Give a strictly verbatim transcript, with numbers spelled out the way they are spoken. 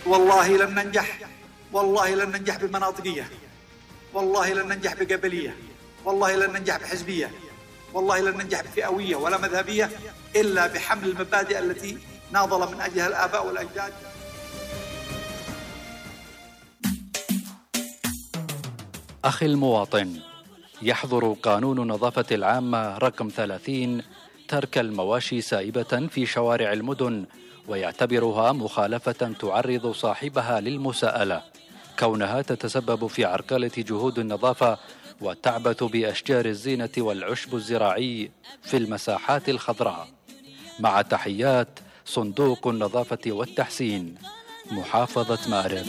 والله لن ننجح، والله لن ننجح بمناطقية، والله لن ننجح بقبلية، والله لن ننجح بحزبية، والله لن ننجح بفئوية ولا مذهبية إلا بحمل المبادئ التي ناضل من أجلها الآباء والأجداد. أخي المواطن، يحظر قانون النظافة العامة رقم ثلاثين ترك المواشي سائبة في شوارع المدن، ويعتبرها مخالفة تعرض صاحبها للمساءلة، كونها تتسبب في عرقلة جهود النظافة وتعبث بأشجار الزينة والعشب الزراعي في المساحات الخضراء. مع تحيات صندوق النظافة والتحسين، محافظة مأرب.